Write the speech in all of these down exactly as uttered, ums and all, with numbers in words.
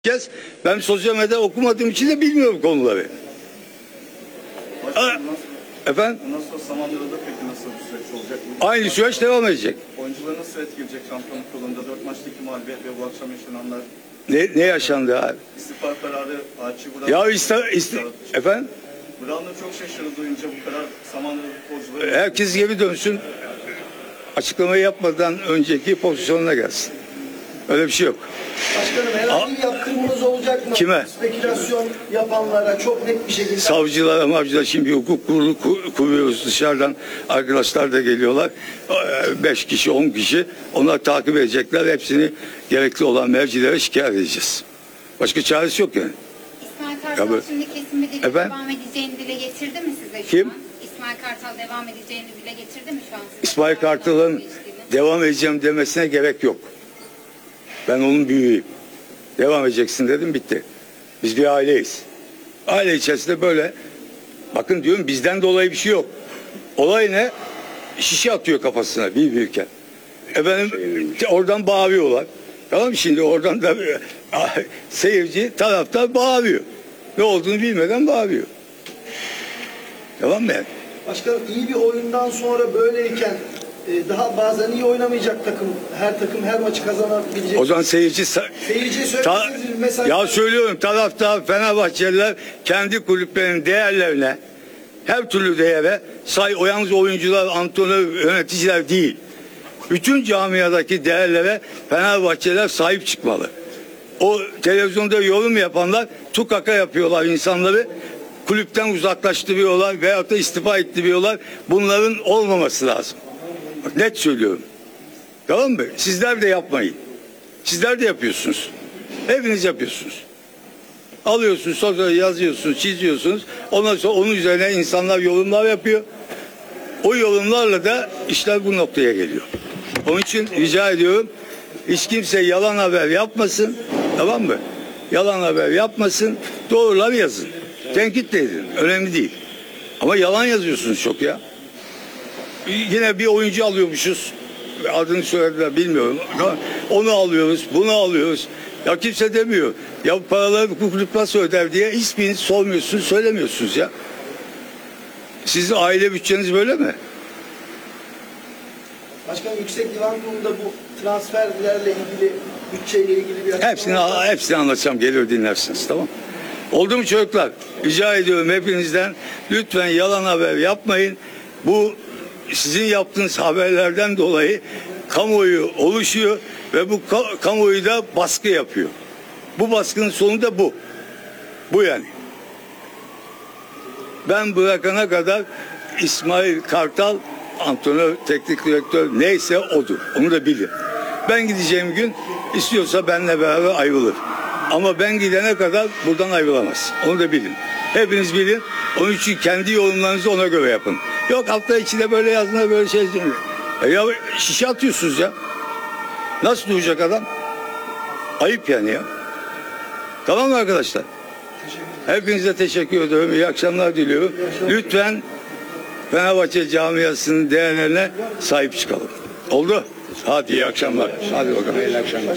kez ben sosyal medya okumadığım için de bilmiyorum konuları. Başkanım, nasıl, Efendim? nasıl Samandıra'da peki nasıl bir süreç olacak? Aynı süreç devam edecek. Oyuncular nasıl etkileyecek şampiyonluk yolunda? Dört maçtaki mağlubiyet ve bu akşam yaşananlar. Ne, ne yaşandı abi? İstifa kararı Archie Brown. Ya iste, iste, efendim? Brown da çok şaşırdı duyunca bu karar Samandıra'da futbolcuları. Herkes geri dönsün. Açıklamayı yapmadan önceki pozisyonuna gelsin. Öyle bir şey yok. Başkanım herhangi bir yaptırımınız olacak mı? Kime? Spekülasyon yapanlara çok net bir şekilde. Savcılara, mavcılara şimdi bir hukuk kurulu ku- kuruyoruz dışarıdan. Arkadaşlar da geliyorlar. Ee, Beş kişi, on kişi. Onlar takip edecekler. Hepsini gerekli olan mercilere şikayet edeceğiz. Başka çaresi yok yani. İsmail Kartal Ya şimdi kesin bir dili Efendim? devam edeceğini dile getirdi mi size şu Kim? an? İsmail Kartal devam edeceğini dile getirdi mi şu an size? İsmail Kartal'ın devam edeceğim demesine gerek yok. Ben onun büyüğüyüm. Devam edeceksin dedim, bitti. Biz bir aileyiz. Aile içerisinde böyle, bakın diyorum, bizden dolayı bir şey yok. Olay ne? Şişe atıyor kafasına bir büyürken. Efendim oradan bağırıyorlar. Tamam mı, şimdi oradan da seyirci taraftar bağırıyor. Ne olduğunu bilmeden bağırıyor. Tamam mı yani? Başkanım iyi bir oyundan sonra böyleyken e, daha bazen iyi oynamayacak takım. Her takım her maçı kazanabilecek. O zaman seyirci... Seyirciye Ta, söylediğiniz bir mesaj. ya söylüyorum, taraftar Fenerbahçeliler kendi kulüplerinin değerlerine, her türlü değere say, o yalnız oyuncular, antrenör, yöneticiler değil. Bütün camiadaki değerlere Fenerbahçeliler sahip çıkmalı. O televizyonda yorum yapanlar tukaka yapıyorlar insanları. Kulüpten uzaklaştırıyorlar veyahut da istifa ettiriyorlar. Bunların olmaması lazım. Bak, net söylüyorum. Tamam mı? Sizler de yapmayın. Sizler de yapıyorsunuz. Hepiniz yapıyorsunuz. Alıyorsunuz, sonra yazıyorsunuz, çiziyorsunuz. Ondan sonra onun üzerine insanlar yorumlar yapıyor. O yorumlarla da işler bu noktaya geliyor. Onun için rica ediyorum, hiç kimse yalan haber yapmasın. Tamam mı? Yalan haber yapmasın. Doğruları yazın. Tenkit de edin. Önemli değil. Ama yalan yazıyorsunuz çok ya. Yine bir oyuncu alıyormuşuz. Adını söylediler, bilmiyorum. Onu alıyoruz, bunu alıyoruz. Ya kimse demiyor. Ya bu paraları bu kulüp nasıl öder diye hiçbirini sormuyorsunuz, söylemiyorsunuz ya. Sizin aile bütçeniz böyle mi? Başkanım Yüksek Divan Kurulu'nda bu transferlerle ilgili, bütçeyle ilgili bir Hepsini, hepsini anlatacağım. Gelir dinlersiniz, tamam. Oldu mu çocuklar? Rica ediyorum hepinizden, lütfen yalan haber yapmayın. Bu sizin yaptığınız haberlerden dolayı kamuoyu oluşuyor ve bu ka- kamuoyu da baskı yapıyor. Bu baskının sonu da bu. Bu yani. Ben bırakana kadar İsmail Kartal antrenör, teknik direktör neyse odur. Onu da bilin. Ben gideceğim gün istiyorsa benimle beraber ayrılır. Ama ben gidene kadar buradan ayrılamaz. Onu da bilin. Hepiniz bilin. Onun için kendi yorumlarınızı ona göre yapın. Yok hafta içinde böyle yazma, böyle şey demiyor. E ya şişe atıyorsunuz ya. Nasıl duracak adam? Ayıp yani ya. Tamam mı arkadaşlar? Hepinize teşekkür ediyorum. İyi akşamlar diliyorum. Lütfen Fenerbahçe camiasının değerlerine sahip çıkalım. Oldu? Hadi iyi akşamlar. Hadi bakalım. İyi akşamlar.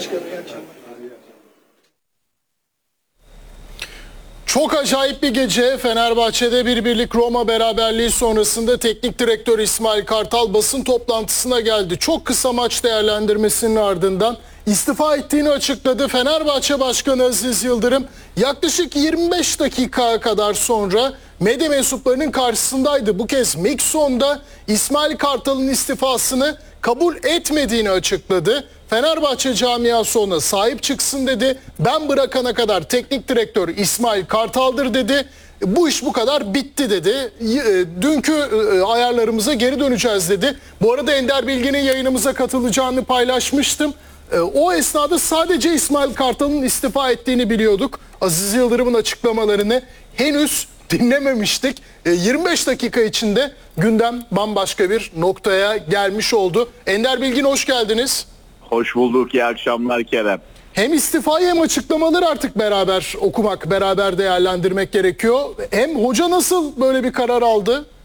Çok acayip bir gece. Fenerbahçe'de bir birlik Roma beraberliği sonrasında teknik direktör İsmail Kartal basın toplantısına geldi. Çok kısa maç değerlendirmesinin ardından istifa ettiğini açıkladı. Fenerbahçe Başkanı Aziz Yıldırım yaklaşık yirmi beş dakika kadar sonra medya mensuplarının karşısındaydı. Bu kez Mikson'da İsmail Kartal'ın istifasını kabul etmediğini açıkladı. Fenerbahçe camiası ona sahip çıksın dedi. Ben bırakana kadar teknik direktör İsmail Kartal'dır dedi. Bu iş bu kadar bitti dedi. Dünkü ayarlarımıza geri döneceğiz dedi. Bu arada Ender Bilgin'in yayınımıza katılacağını paylaşmıştım. O esnada sadece İsmail Kartal'ın istifa ettiğini biliyorduk. Aziz Yıldırım'ın açıklamalarını henüz dinlememiştik. yirmi beş dakika içinde gündem bambaşka bir noktaya gelmiş oldu. Ender Bilgin hoş geldiniz. Hoş bulduk. İyi akşamlar Kerem. Hem istifayı hem açıklamaları artık beraber okumak, beraber değerlendirmek gerekiyor. Hem hoca nasıl böyle bir karar aldı?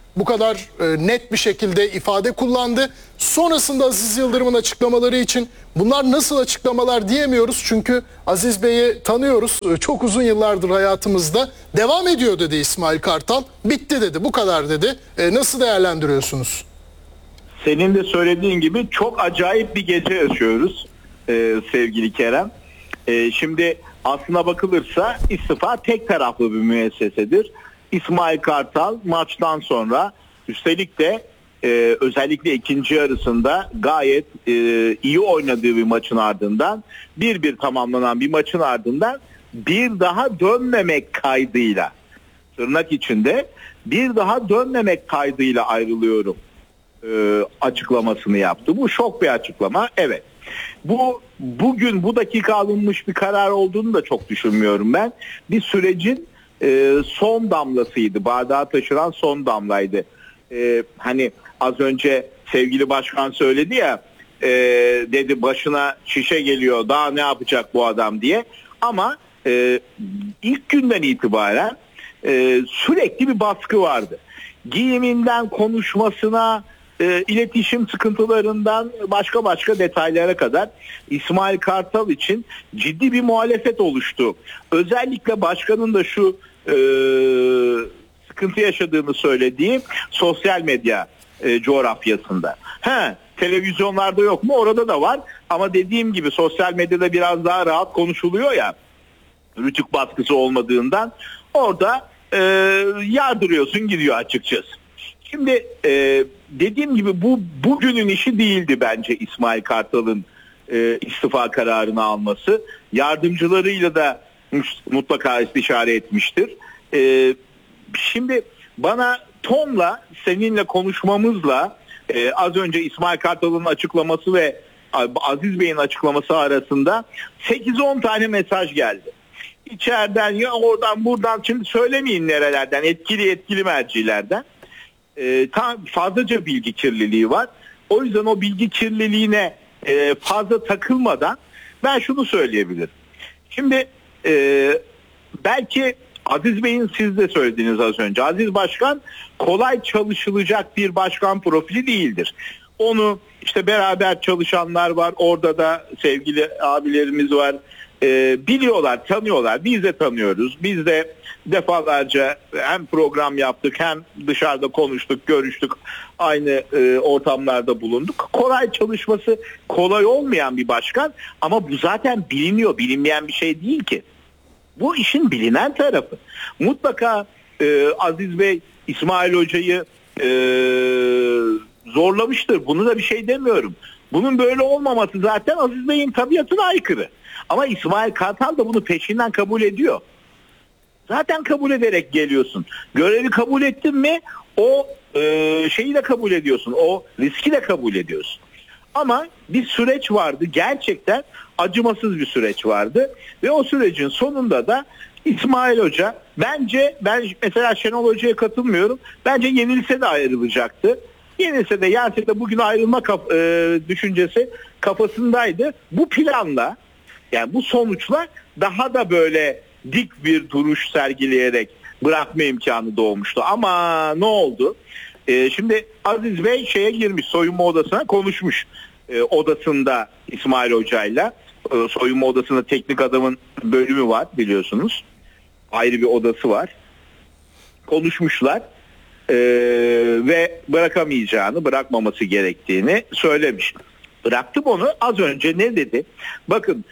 bu kadar e, net bir şekilde ifade kullandı. Sonrasında Aziz Yıldırım'ın açıklamaları için bunlar nasıl açıklamalar diyemiyoruz. Çünkü Aziz Bey'i tanıyoruz. E, çok uzun yıllardır hayatımızda. Devam ediyor dedi İsmail Kartal. Bitti dedi, bu kadar dedi. E, nasıl değerlendiriyorsunuz? Senin de söylediğin gibi çok acayip bir gece yaşıyoruz e, sevgili Kerem. E, şimdi aslına bakılırsa istifa tek taraflı bir müessesedir. İsmail Kartal maçtan sonra, üstelik de e, özellikle ikinci yarısında gayet e, iyi oynadığı bir maçın ardından, bir bir tamamlanan bir maçın ardından bir daha dönmemek kaydıyla, tırnak içinde bir daha dönmemek kaydıyla ayrılıyorum e, açıklamasını yaptı. Bu şok bir açıklama, evet. Bu bugün bu dakika alınmış bir karar olduğunu da çok düşünmüyorum ben. Bir sürecin e, son damlasıydı. Bardağa taşıran son damlaydı. E, hani az önce sevgili başkan söyledi ya, e, dedi başına şişe geliyor, daha ne yapacak bu adam diye. Ama e, ilk günden itibaren e, sürekli bir baskı vardı. Giyiminden konuşmasına, E, iletişim sıkıntılarından başka başka detaylara kadar İsmail Kartal için ciddi bir muhalefet oluştu. Özellikle başkanın da şu e, sıkıntı yaşadığını söylediği sosyal medya e, coğrafyasında. He, televizyonlarda yok mu? Orada da var. Ama dediğim gibi sosyal medyada biraz daha rahat konuşuluyor ya, rütük baskısı olmadığından orada e, yardırıyorsun gidiyor açıkçası. Şimdi e, dediğim gibi bu bugünün işi değildi bence İsmail Kartal'ın e, istifa kararını alması. Yardımcılarıyla da mutlaka istişare etmiştir. E, şimdi bana Tom'la, seninle konuşmamızla e, az önce İsmail Kartal'ın açıklaması ve Aziz Bey'in açıklaması arasında sekiz on tane mesaj geldi. İçeriden ya oradan buradan, şimdi söylemeyin nerelerden, etkili etkili mercilerden. E, tam fazlaca bilgi kirliliği var. O yüzden o bilgi kirliliğine e, fazla takılmadan ben şunu söyleyebilirim. Şimdi e, belki Aziz Bey'in, siz de söylediğiniz az önce, Aziz Başkan kolay çalışılacak bir başkan profili değildir. Onu işte beraber çalışanlar var, orada da sevgili abilerimiz var. E, biliyorlar, tanıyorlar. Biz de tanıyoruz. Biz de defalarca hem program yaptık, hem dışarıda konuştuk, görüştük. Aynı e, ortamlarda bulunduk. Kolay çalışması kolay olmayan bir başkan, ama bu zaten biliniyor. Bilinmeyen bir şey değil ki. Bu işin bilinen tarafı. Mutlaka e, Aziz Bey İsmail Hoca'yı e, zorlamıştır. Bunu da bir şey demiyorum. Bunun böyle olmaması zaten Aziz Bey'in tabiatına aykırı. Ama İsmail Kartal da bunu peşinden kabul ediyor. Zaten kabul ederek geliyorsun. Görevi kabul ettin mi o e, şeyi de kabul ediyorsun. O riski de kabul ediyorsun. Ama bir süreç vardı. Gerçekten acımasız bir süreç vardı. Ve o sürecin sonunda da İsmail Hoca, bence ben mesela Şenol Hoca'ya katılmıyorum. Bence yenilse de ayrılacaktı. Yenilse de yense de bugün ayrılma kaf- e, düşüncesi kafasındaydı. Bu planla, yani bu sonuçla daha da böyle dik bir duruş sergileyerek bırakma imkanı doğmuştu. Ama ne oldu? Ee, şimdi Aziz Bey şeye girmiş, soyunma odasına konuşmuş. Ee, odasında İsmail Hoca'yla. Ee, soyunma odasında teknik adamın bölümü var biliyorsunuz. Ayrı bir odası var. Konuşmuşlar. Ee, ve bırakamayacağını, bırakmaması gerektiğini söylemiş. Bıraktım onu. Az önce ne dedi? Bakın,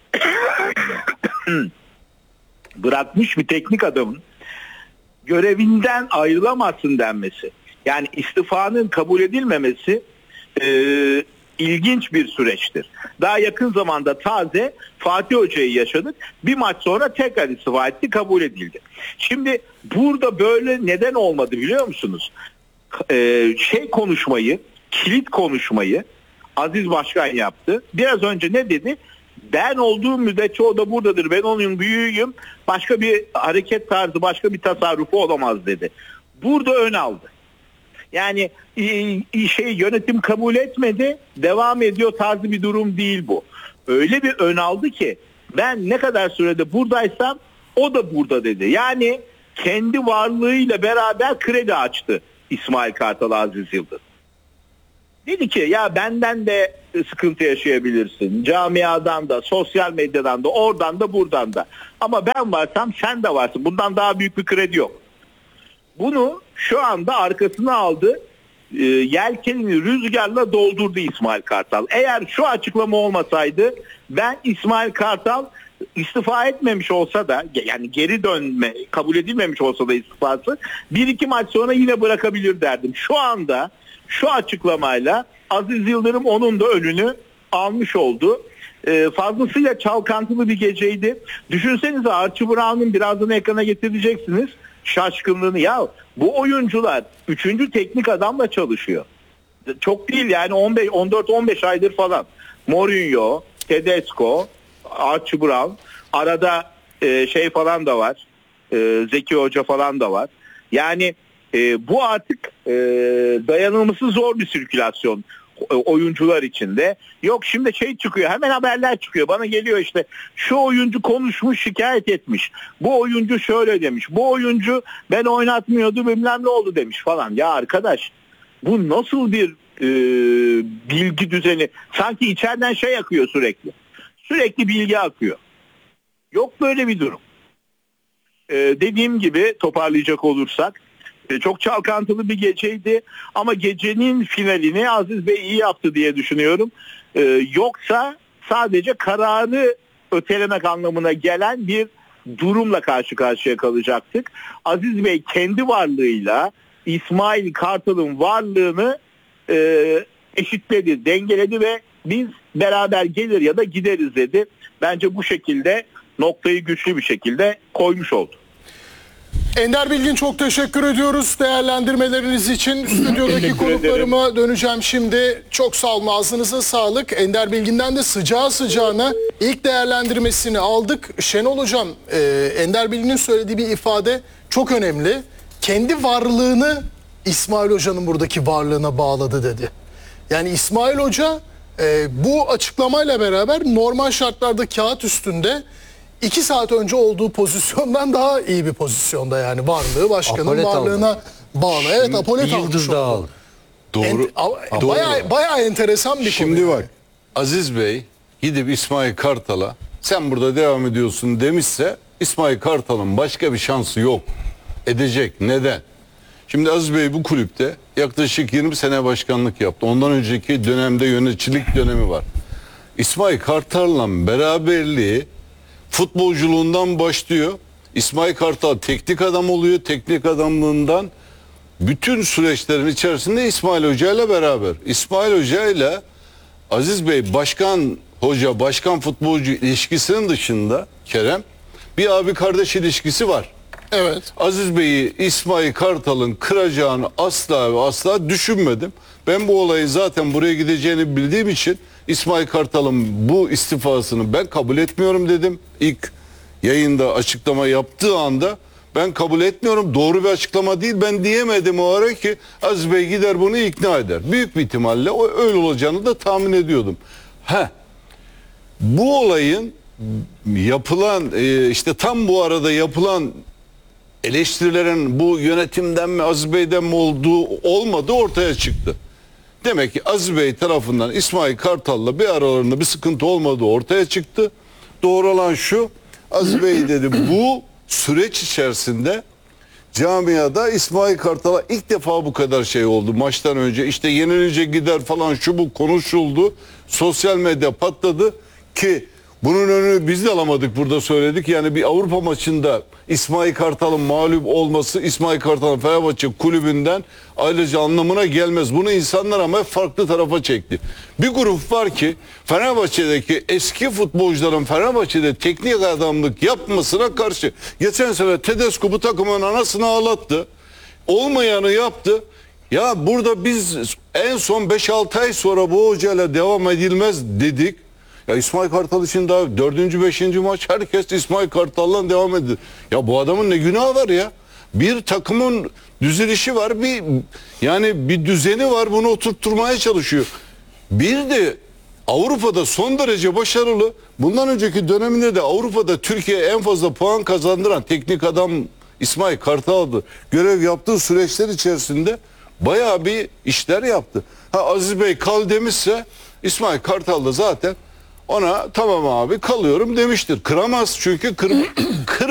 bırakmış bir teknik adamın görevinden ayrılamazsın denmesi, yani istifanın kabul edilmemesi e, ilginç bir süreçtir. Daha yakın zamanda taze Fatih Hoca'yı yaşadık. Bir maç sonra tekrar istifa etti, kabul edildi. Şimdi burada böyle neden olmadı biliyor musunuz? E, şey konuşmayı, kilit konuşmayı Aziz Başkan yaptı. Biraz önce ne dedi? Ben olduğum müddetçe o da buradadır. Ben onun büyüğüyüm. Başka bir hareket tarzı, başka bir tasarrufu olamaz dedi. Burada ön aldı. Yani şey, yönetim kabul etmedi, devam ediyor tarzı bir durum değil bu. Öyle bir ön aldı ki, ben ne kadar sürede buradaysam o da burada dedi. Yani kendi varlığıyla beraber kredi açtı İsmail Kartal, Aziz Yıldırım. Dedi ki ya benden de sıkıntı yaşayabilirsin. Camiadan da, sosyal medyadan da, oradan da, buradan da. Ama ben varsam sen de varsın. Bundan daha büyük bir kredi yok. Bunu şu anda arkasına aldı. E, yelkenini rüzgarla doldurdu İsmail Kartal. Eğer şu açıklama olmasaydı ben İsmail Kartal istifa etmemiş olsa da, yani geri dönme kabul edilmemiş olsa da istifası, bir iki maç sonra yine bırakabilir derdim. Şu anda şu açıklamayla Aziz Yıldırım onun da önünü almış oldu. Ee, fazlasıyla çalkantılı bir geceydi. Düşünsenize Archie Brown'un, birazdan ekrana getireceksiniz, şaşkınlığını. Ya bu oyuncular üçüncü teknik adamla çalışıyor. Çok değil yani, on beş on dört on beş aydır falan. Mourinho, Tedesco, Archie Brown, arada e, şey falan da var. E, Zeki Hoca falan da var. Yani e, bu artık e, dayanılması zor bir sirkülasyon e, oyuncular içinde. Yok şimdi şey çıkıyor, hemen haberler çıkıyor. Bana geliyor işte, şu oyuncu konuşmuş, şikayet etmiş. Bu oyuncu şöyle demiş. Bu oyuncu ben oynatmıyordu, bilmem ne oldu demiş falan. Ya arkadaş, bu nasıl bir e, bilgi düzeni? Sanki içeriden şey akıyor sürekli. Sürekli bilgi akıyor. Yok böyle bir durum. Ee, dediğim gibi toparlayacak olursak e, çok çalkantılı bir geceydi ama gecenin finalini Aziz Bey iyi yaptı diye düşünüyorum. Ee, yoksa sadece kararı ötelemek anlamına gelen bir durumla karşı karşıya kalacaktık. Aziz Bey kendi varlığıyla İsmail Kartal'ın varlığını e, eşitledi, dengeledi ve biz beraber gelir ya da gideriz dedi. Bence bu şekilde noktayı güçlü bir şekilde koymuş oldu. Ender Bilgin, çok teşekkür ediyoruz değerlendirmeleriniz için. Stüdyodaki konuklarıma döneceğim şimdi. Çok sağ olun, ağzınıza sağlık. Ender Bilgin'den de sıcağı sıcağına ilk değerlendirmesini aldık. Şenol Hocam, e, Ender Bilgin'in söylediği bir ifade çok önemli. Kendi varlığını İsmail Hoca'nın buradaki varlığına bağladı dedi. Yani İsmail Hoca e, bu açıklamayla beraber normal şartlarda kağıt üstünde iki saat önce olduğu pozisyondan daha iyi bir pozisyonda, yani varlığı başkanın Apolet varlığına aldı. bağlı. Evet, Bir apolet almış yıldız daha oldu. aldı. Doğru. Ent- a- Doğru. bayağı, bayağı enteresan bir konu. Şimdi yani. bak, Aziz Bey gidip İsmail Kartal'a sen burada devam ediyorsun demişse, İsmail Kartal'ın başka bir şansı yok. Edecek. Neden? Şimdi Aziz Bey bu kulüpte yaklaşık yirmi sene başkanlık yaptı. Ondan önceki dönemde yöneticilik dönemi var. İsmail Kartal'la beraberliği futbolculuğundan başlıyor. İsmail Kartal teknik adam oluyor. Teknik adamlığından bütün süreçlerin içerisinde İsmail Hoca ile beraber. İsmail Hoca ile Aziz Bey başkan hoca, başkan futbolcu ilişkisinin dışında Kerem, bir abi kardeş ilişkisi var. Evet. Aziz Bey'i İsmail Kartal'ın kıracağını asla ve asla düşünmedim. Ben bu olayı zaten buraya gideceğini bildiğim için İsmail Kartal'ın bu istifasını ben kabul etmiyorum dedim. İlk yayında açıklama yaptığı anda ben kabul etmiyorum. Doğru bir açıklama değil. Ben diyemedim o ara ki Aziz Bey gider bunu ikna eder. Büyük bir ihtimalle o öyle olacağını da tahmin ediyordum. Heh. Bu olayın yapılan işte tam bu arada yapılan eleştirilerin bu yönetimden mi Aziz Bey'den mi olduğu olmadığı ortaya çıktı. Demek ki Aziz Bey tarafından İsmail Kartal'la bir aralarında bir sıkıntı olmadığı ortaya çıktı. Doğru olan şu, Aziz Bey dedi bu süreç içerisinde camiada İsmail Kartal'a ilk defa bu kadar şey oldu. Maçtan önce işte yenilince gider falan şu bu konuşuldu. Sosyal medya patladı ki bunun önünü biz de alamadık, burada söyledik. Yani bir Avrupa maçında İsmail Kartal'ın mağlup olması İsmail Kartal'ın Fenerbahçe kulübünden ayrıca anlamına gelmez. Bunu insanlar ama farklı tarafa çekti. Bir grup var ki Fenerbahçe'deki eski futbolcuların Fenerbahçe'de teknik adamlık yapmasına karşı. Geçen sene Tedesco bu takımın anasını ağlattı. Olmayanı yaptı. Ya burada biz en son beş altı ay sonra bu hocayla devam edilmez dedik. Ya İsmail Kartal için daha dördüncü beşinci maç herkes İsmail Kartal'la devam ediyor. Ya bu adamın ne günahı var ya? Bir takımın düzelişi var, bir yani bir düzeni var, bunu oturtturmaya çalışıyor. Bir de Avrupa'da son derece başarılı. Bundan önceki döneminde de Avrupa'da Türkiye'ye en fazla puan kazandıran teknik adam İsmail Kartal'dı. Görev yaptığı süreçler içerisinde Bayağı bir işler yaptı. Ha, Aziz Bey kal demişse İsmail Kartal da zaten ona tamam abi kalıyorum demiştir. Kıramaz çünkü kır, kır